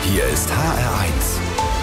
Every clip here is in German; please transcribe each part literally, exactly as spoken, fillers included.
Hier ist H R eins.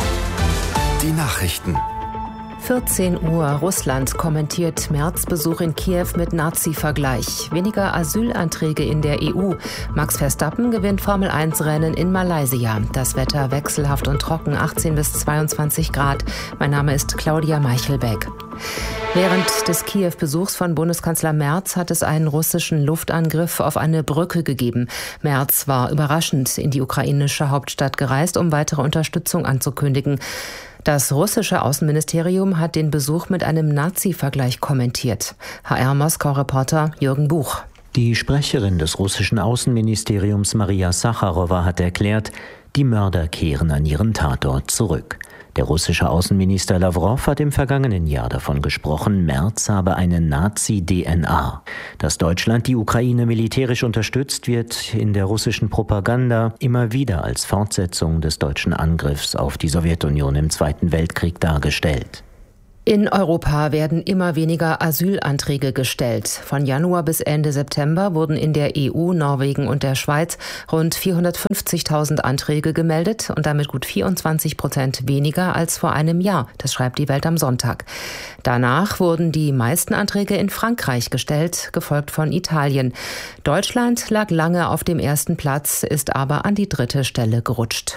Die Nachrichten. vierzehn Uhr. Russland kommentiert Merz-Besuch in Kiew mit Nazi-Vergleich. Weniger Asylanträge in der E U. Max Verstappen gewinnt Formel eins Rennen in Malaysia. Das Wetter wechselhaft und trocken, achtzehn bis zweiundzwanzig Grad. Mein Name ist Claudia Meichelbeck. Während des Kiew-Besuchs von Bundeskanzler Merz hat es einen russischen Luftangriff auf eine Brücke gegeben. Merz war überraschend in die ukrainische Hauptstadt gereist, um weitere Unterstützung anzukündigen. Das russische Außenministerium hat den Besuch mit einem Nazi-Vergleich kommentiert. H R-Moskau-Reporter Jürgen Buch. Die Sprecherin des russischen Außenministeriums Maria Sacharowa hat erklärt, die Mörder kehren an ihren Tatort zurück. Der russische Außenminister Lawrow hat im vergangenen Jahr davon gesprochen, Merz habe eine Nazi-D N A. Dass Deutschland die Ukraine militärisch unterstützt, wird in der russischen Propaganda immer wieder als Fortsetzung des deutschen Angriffs auf die Sowjetunion im Zweiten Weltkrieg dargestellt. In Europa werden immer weniger Asylanträge gestellt. Von Januar bis Ende September wurden in der E U, Norwegen und der Schweiz rund vierhundertfünfzigtausend Anträge gemeldet und damit gut vierundzwanzig Prozent weniger als vor einem Jahr. Das schreibt die Welt am Sonntag. Danach wurden die meisten Anträge in Frankreich gestellt, gefolgt von Italien. Deutschland lag lange auf dem ersten Platz, ist aber an die dritte Stelle gerutscht.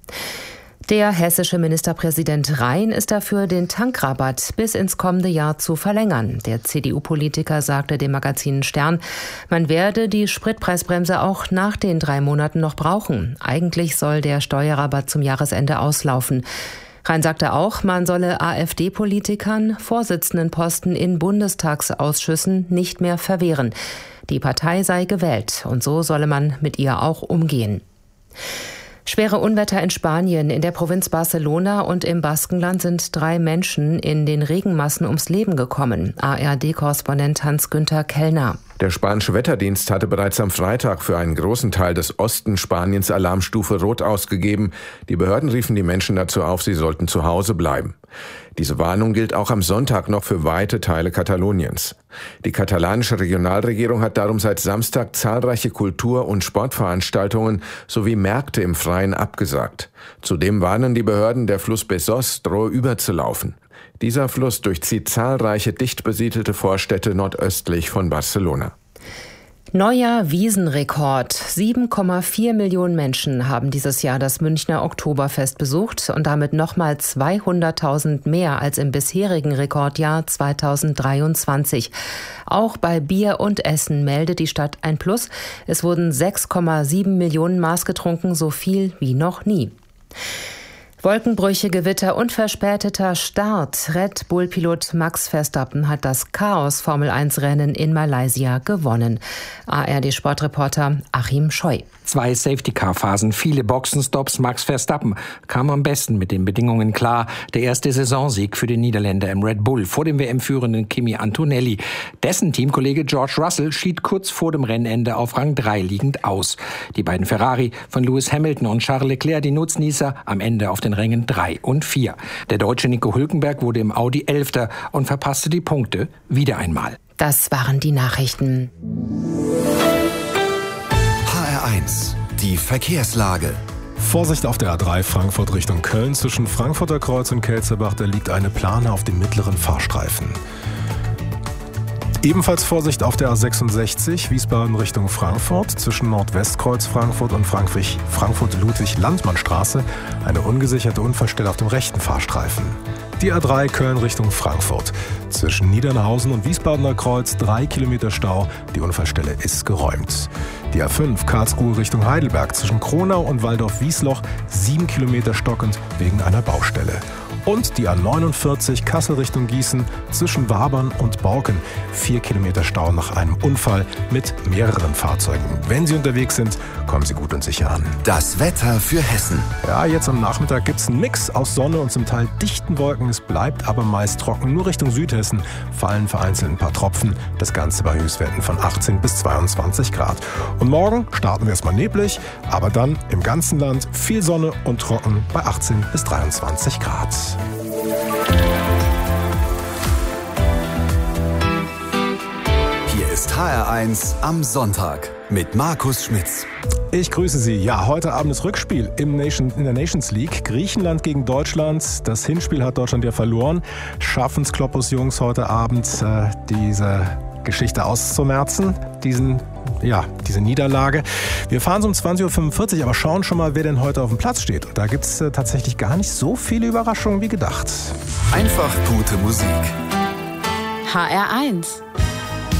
Der hessische Ministerpräsident Rhein ist dafür, den Tankrabatt bis ins kommende Jahr zu verlängern. Der C D U-Politiker sagte dem Magazin Stern, man werde die Spritpreisbremse auch nach den drei Monaten noch brauchen. Eigentlich soll der Steuerrabatt zum Jahresende auslaufen. Rhein sagte auch, man solle AfD-Politikern Vorsitzendenposten in Bundestagsausschüssen nicht mehr verwehren. Die Partei sei gewählt und so solle man mit ihr auch umgehen. Schwere Unwetter in Spanien, in der Provinz Barcelona und im Baskenland sind drei Menschen in den Regenmassen ums Leben gekommen. A R D-Korrespondent Hans-Günther Kellner. Der spanische Wetterdienst hatte bereits am Freitag für einen großen Teil des Osten Spaniens Alarmstufe Rot ausgegeben. Die Behörden riefen die Menschen dazu auf, sie sollten zu Hause bleiben. Diese Warnung gilt auch am Sonntag noch für weite Teile Kataloniens. Die katalanische Regionalregierung hat darum seit Samstag zahlreiche Kultur- und Sportveranstaltungen sowie Märkte im Freien abgesagt. Zudem warnen die Behörden, der Fluss Besós drohe überzulaufen. Dieser Fluss durchzieht zahlreiche dicht besiedelte Vorstädte nordöstlich von Barcelona. Neuer Wiesenrekord. sieben Komma vier Millionen Menschen haben dieses Jahr das Münchner Oktoberfest besucht und damit nochmal zweihunderttausend mehr als im bisherigen Rekordjahr zweitausenddreiundzwanzig. Auch bei Bier und Essen meldet die Stadt ein Plus. Es wurden sechs Komma sieben Millionen Maß getrunken, so viel wie noch nie. Wolkenbrüche, Gewitter und verspäteter Start. Red Bull-Pilot Max Verstappen hat das Chaos-Formel eins Rennen in Malaysia gewonnen. A R D-Sportreporter Achim Scheu. Zwei Safety-Car-Phasen, viele Boxenstops. Max Verstappen kam am besten mit den Bedingungen klar. Der erste Saisonsieg für den Niederländer im Red Bull vor dem W M-führenden Kimi Antonelli. Dessen Teamkollege George Russell schied kurz vor dem Rennende auf Rang drei liegend aus. Die beiden Ferrari von Lewis Hamilton und Charles Leclerc, die Nutznießer, am Ende auf den Rängen drei und vier. Der Deutsche Nico Hülkenberg wurde im Audi Elfter und verpasste die Punkte wieder einmal. Das waren die Nachrichten. H R eins. Die Verkehrslage. Vorsicht auf der A drei Frankfurt Richtung Köln. Zwischen Frankfurter Kreuz und Kelzerbach, da liegt eine Plane auf dem mittleren Fahrstreifen. Ebenfalls Vorsicht auf der A sechsundsechzig Wiesbaden Richtung Frankfurt. Zwischen Nordwestkreuz Frankfurt und Frankfurt-Ludwig-Landmann-Straße eine ungesicherte Unfallstelle auf dem rechten Fahrstreifen. Die A drei Köln Richtung Frankfurt. Zwischen Niedernhausen und Wiesbadener Kreuz drei Kilometer Stau. Die Unfallstelle ist geräumt. Die A fünf Karlsruhe Richtung Heidelberg. Zwischen Kronau und Waldorf-Wiesloch sieben Kilometer stockend wegen einer Baustelle. Und die A neunundvierzig Kassel Richtung Gießen zwischen Wabern und Borken. Vier Kilometer Stau nach einem Unfall mit mehreren Fahrzeugen. Wenn Sie unterwegs sind, kommen Sie gut und sicher an. Das Wetter für Hessen. Ja, jetzt am Nachmittag gibt es einen Mix aus Sonne und zum Teil dichten Wolken. Es bleibt aber meist trocken. Nur Richtung Südhessen fallen vereinzelt ein paar Tropfen. Das Ganze bei Höchstwerten von achtzehn bis zweiundzwanzig Grad. Und morgen starten wir erstmal neblig, aber dann im ganzen Land viel Sonne und trocken bei achtzehn bis dreiundzwanzig Grad. Hier ist H R eins am Sonntag mit Markus Schmitz. Ich grüße Sie. Ja, heute Abend das Rückspiel im Nation, in der Nations League. Griechenland gegen Deutschland. Das Hinspiel hat Deutschland ja verloren. Schaffen es Kloppos Jungs heute Abend, äh, diese Geschichte auszumerzen, diesen, ja, diese Niederlage. Wir fahren so um zwanzig Uhr fünfundvierzig, aber schauen schon mal, wer denn heute auf dem Platz steht. Und da gibt es äh, tatsächlich gar nicht so viele Überraschungen wie gedacht. Einfach gute Musik. H R eins